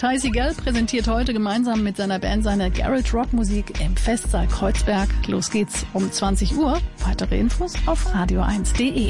Ty Segall präsentiert heute gemeinsam mit seiner Band seine Garage-Rock-Musik im Festsaal Kreuzberg. Los geht's um 20 Uhr. Weitere Infos auf radio1.de.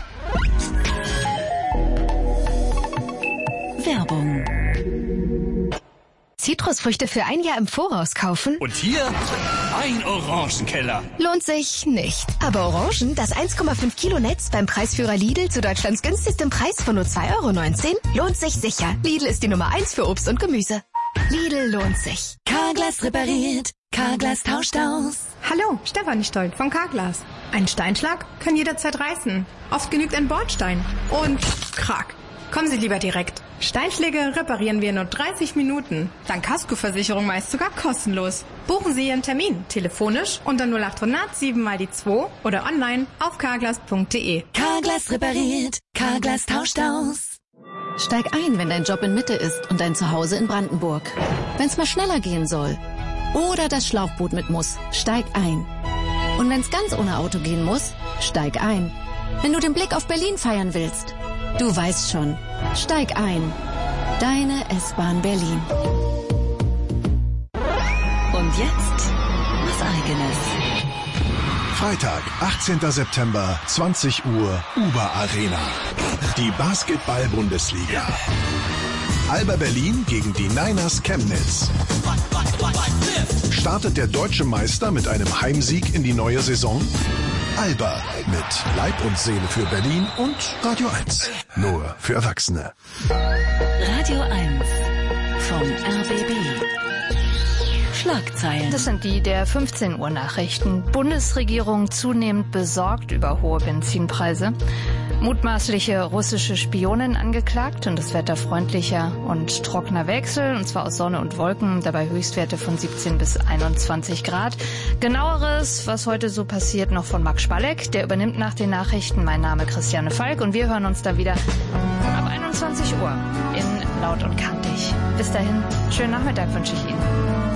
Werbung. Zitrusfrüchte für ein Jahr im Voraus kaufen? Und hier ein Orangenkeller. Lohnt sich nicht. Aber Orangen, das 1,5 Kilo Netz beim Preisführer Lidl zu Deutschlands günstigstem Preis von nur 2,19 €, lohnt sich sicher. Lidl ist die Nummer 1 für Obst und Gemüse. Lidl lohnt sich. Carglass repariert. Carglass tauscht aus. Hallo, Stefanie Stolt von Carglass. Ein Steinschlag kann jederzeit reißen. Oft genügt ein Bordstein. Und krack. Kommen Sie lieber direkt. Steinschläge reparieren wir in nur 30 Minuten. Dank Kaskoversicherung meist sogar kostenlos. Buchen Sie Ihren Termin telefonisch unter 0800 7 mal die 2 oder online auf carglass.de. Carglass repariert. Carglass tauscht aus. Steig ein, wenn dein Job in Mitte ist und dein Zuhause in Brandenburg. Wenn's mal schneller gehen soll. Oder das Schlauchboot mit muss. Steig ein. Und wenn's ganz ohne Auto gehen muss, steig ein. Wenn du den Blick auf Berlin feiern willst. Du weißt schon. Steig ein. Deine S-Bahn Berlin. Und jetzt was Eigenes. Freitag, 18. September, 20 Uhr, Uber Arena. Die Basketball-Bundesliga. Alba Berlin gegen die Niners Chemnitz. Startet der deutsche Meister mit einem Heimsieg in die neue Saison? Alba mit Leib und Seele für Berlin und Radio 1. Nur für Erwachsene. Radio 1 vom RBB. Schlagzeilen. Das sind die der 15 Uhr Nachrichten. Bundesregierung zunehmend besorgt über hohe Benzinpreise. Mutmaßliche russische Spionin angeklagt und das Wetter freundlicher und trockener Wechsel, und zwar aus Sonne und Wolken, dabei Höchstwerte von 17 bis 21 Grad. Genaueres, was heute so passiert, noch von Max Spalleck. Der übernimmt nach den Nachrichten. Mein Name Christiane Falk und wir hören uns da wieder ab 21 Uhr in Laut und Kantig. Bis dahin, schönen Nachmittag wünsche ich Ihnen.